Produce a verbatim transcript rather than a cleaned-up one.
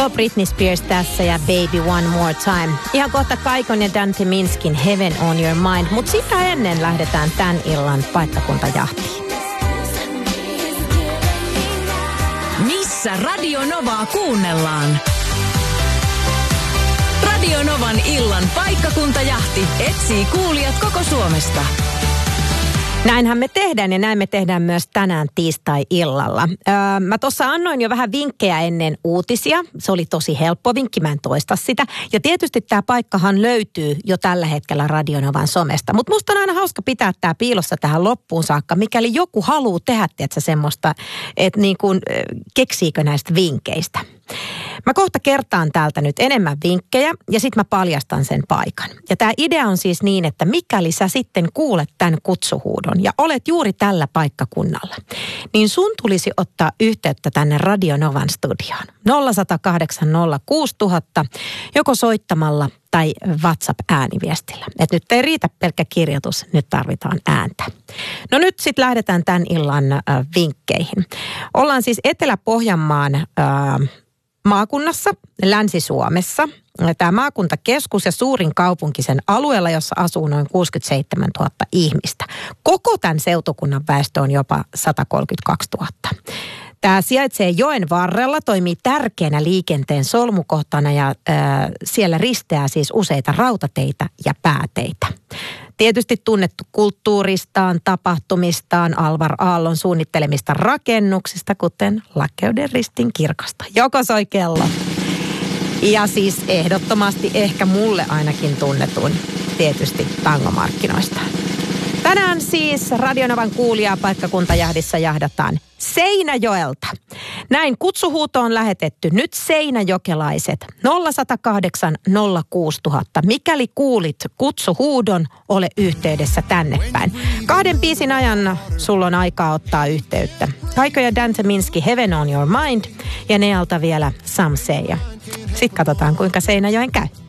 Joo, Britney Spears tässä ja Baby One More Time. Ihan kohta Kaikon ja Dante Minskin Heaven on Your Mind, mutta sitä ennen lähdetään tämän illan paikkakuntajahtiin. Missä Radio Novaa kuunnellaan? Radio Novan illan paikkakuntajahti etsii kuulijat koko Suomesta. Näinhän me tehdään ja näin me tehdään myös tänään tiistai-illalla. Öö, mä tuossa annoin jo vähän vinkkejä ennen uutisia. Se oli tosi helppo vinkki, mä en toista sitä. Ja tietysti tämä paikkahan löytyy jo tällä hetkellä Radio Novan somesta. Mutta musta on aina hauska pitää tämä piilossa tähän loppuun saakka, mikäli joku haluaa tehdä tiedätkö, semmoista, että niin kuin, keksiikö näistä vinkkeistä. Mä kohta kertaan täältä nyt enemmän vinkkejä ja sitten mä paljastan sen paikan. Ja tämä idea on siis niin, että mikäli sä sitten kuulet tämän kutsuhuudon ja olet juuri tällä paikkakunnalla, niin sun tulisi ottaa yhteyttä tänne Radio Novan studioon. nolla yksi nolla kahdeksan nolla kuusi nolla nolla nolla joko soittamalla tai WhatsApp-ääniviestillä. Et nyt ei riitä pelkkä kirjoitus, nyt tarvitaan ääntä. No nyt sitten lähdetään tämän illan äh, vinkkeihin. Ollaan siis Etelä-Pohjanmaan äh, maakunnassa, Länsi-Suomessa. Tämä maakuntakeskus ja suurin kaupunki sen alueella, jossa asuu noin kuusikymmentäseitsemäntuhatta ihmistä. Koko tämän seutukunnan väestö on jopa sata kolmekymmentäkaksituhatta. Tämä sijaitsee joen varrella, toimii tärkeänä liikenteen solmukohtana ja äh, siellä risteää siis useita rautateitä ja pääteitä. Tietysti tunnettu kulttuuristaan, tapahtumistaan, Alvar Aallon suunnittelemista rakennuksista, kuten Lakeuden ristin kirkosta. Joko soi kello? Ja siis ehdottomasti ehkä mulle ainakin tunnetun tietysti tangomarkkinoista. Tänään siis Radio Novan kuulijaa paikkakuntajahdissa jahdataan Seinäjoelta. Näin kutsuhuuto on lähetetty nyt seinäjokelaiset nolla yksi nolla kahdeksan nolla kuusi nolla nolla nolla. Mikäli kuulit kutsuhuudon, ole yhteydessä tänne päin. Kahden biisin ajan sulla on aikaa ottaa yhteyttä. Kaiko ja Dante Minski Heaven on Your Mind ja ne alta vielä Some Say. Sitten katsotaan kuinka Seinäjoen käy.